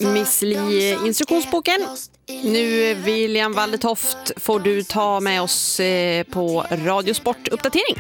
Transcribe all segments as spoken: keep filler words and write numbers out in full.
Miss Li, instruktionsboken. Nu William Waldetoft får du ta med oss på Radiosport-uppdatering.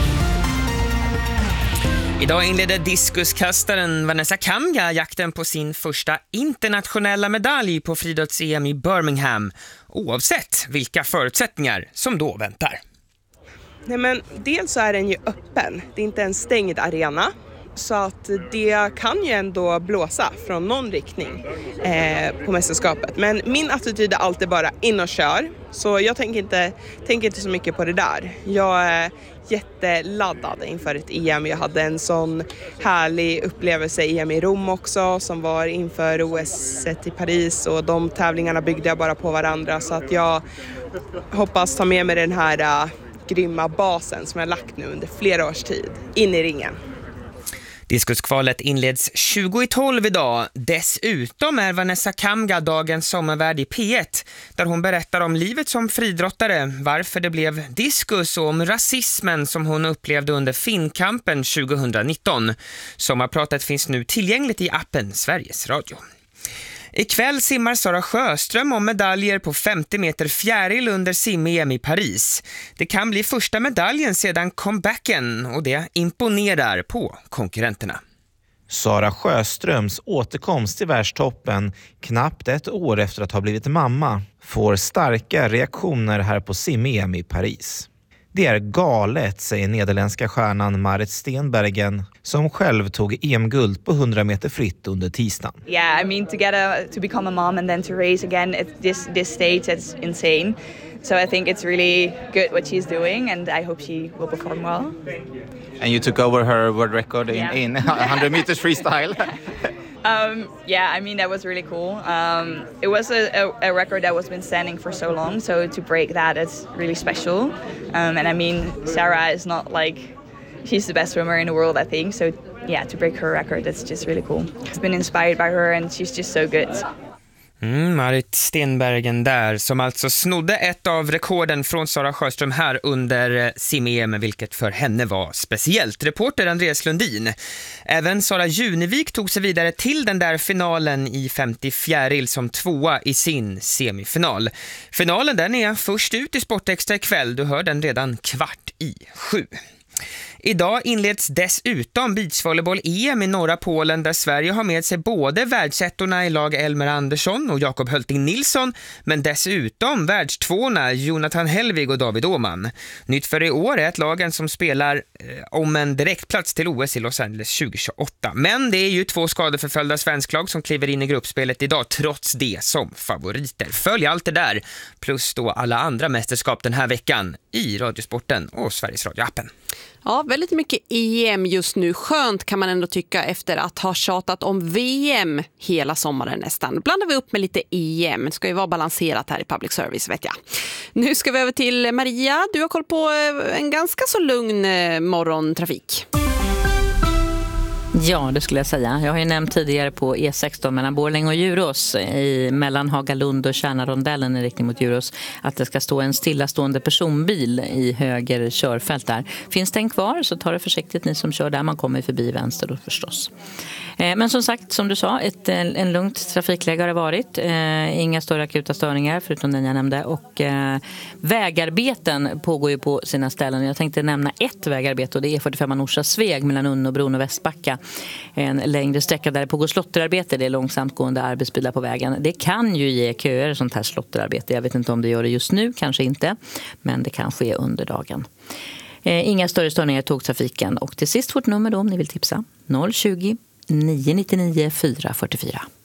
Idag inleder diskuskastaren Vanessa Kamga jakten på sin första internationella medalj på friidrotts-E M i Birmingham, oavsett vilka förutsättningar som då väntar. Nej, men dels så är den ju öppen, det är inte en stängd arena. Så att det kan ju ändå blåsa från någon riktning eh, på mästerskapet. Men min attityd är alltid bara in och kör. Så jag tänker inte, tänker inte så mycket på det där. Jag är jätteladdad inför ett E M. Jag hade en sån härlig upplevelse i E M i Rom också, som var inför O S i Paris. Och de tävlingarna byggde jag bara på varandra. Så att jag hoppas ta med mig den här uh, grymma basen som jag lagt nu under flera års tid in i ringen. Diskuskvalet inleds tjugo i tolv idag. Dessutom är Vanessa Kamga dagens sommarvärd i P ett, där hon berättar om livet som friidrottare, varför det blev diskus och om rasismen som hon upplevde under Finnkampen tjugonitton. Sommarpratet finns nu tillgängligt i appen Sveriges Radio. Ikväll simmar Sara Sjöström om medaljer på femtio meter fjäril under sim-E M i Paris. Det kan bli första medaljen sedan comebacken och det imponerar på konkurrenterna. Sara Sjöströms återkomst till världstoppen knappt ett år efter att ha blivit mamma får starka reaktioner här på sim-E M i Paris. Det är galet, säger nederländska stjärnan Marit Stenbergen, som själv tog E M-guld på hundra meter fritt under tisdagen. Yeah, I mean, to get a, to become a mom and then to race again at this this stage, it's insane. So I think it's really good what she's doing, and I hope she will perform well. And you took over her world record in, yeah. in one hundred meters freestyle. Um, yeah, I mean, that was really cool. Um, it was a, a, a record that was been standing for so long, so to break that is really special. Um, and I mean, Sarah is not like, she's the best swimmer in the world, I think. So yeah, to break her record, that's just really cool. I've been inspired by her and she's just so good. Mm, Marit Stenbergen där, som alltså snodde ett av rekorden från Sara Sjöström här under sim-E M, vilket för henne var speciellt. Reporter Andreas Lundin. Även Sara Junevik tog sig vidare till den där finalen i femtio fjäril som tvåa i sin semifinal. Finalen den är först ut i Sportextra ikväll, du hör den redan kvart i sju. Idag inleds dessutom beachvolleyboll-E M i norra Polen, där Sverige har med sig både världsettorna i lag Elmer Andersson och Jakob Hölting Nilsson, men dessutom världstvåorna Jonathan Helvig och David Åman. Nytt för i år är ett lagen som spelar eh, om en direktplats till O S i Los Angeles tjugohundratjugoåtta. Men det är ju två skadeförföljda svensklag som kliver in i gruppspelet idag, trots det som favoriter. Följ allt det där, plus då alla andra mästerskap den här veckan i Radiosporten och Sveriges Radio-appen. Ja, väldigt mycket E M just nu. Skönt kan man ändå tycka efter att ha tjatat om V M hela sommaren nästan. Blandar vi upp med lite E M. Det ska ju vara balanserat här i public service, vet jag. Nu ska vi över till Maria. Du har koll på en ganska så lugn morgontrafik. Ja, det skulle jag säga. Jag har ju nämnt tidigare på E sexton mellan Borlänge och Djurås, i mellan Hagalund och Kärnarondellen i riktning mot Djurås, att det ska stå en stillastående personbil i höger körfält där. Finns den kvar så ta det försiktigt ni som kör där, man kommer förbi vänster då förstås. Men som sagt, som du sa, ett, en lugnt trafikläge har det varit. Inga större akuta störningar förutom den jag nämnde. Och eh, vägarbeten pågår ju på sina ställen. Jag tänkte nämna ett vägarbete och det är E fyrtiofem Norsa Sveg mellan Unnobron och Västbacka. En längre sträcka där det pågår slotterarbete. Det är långsamt gående arbetsbilar på vägen. Det kan ju ge köer sånt här slotterarbete. Jag vet inte om det gör det just nu, kanske inte. Men det kan ske under dagen. Eh, inga större störningar i tågtrafiken. Och till sist vårt nummer då om ni vill tipsa. noll tjugo, nio nio nio, fyra fyra fyra.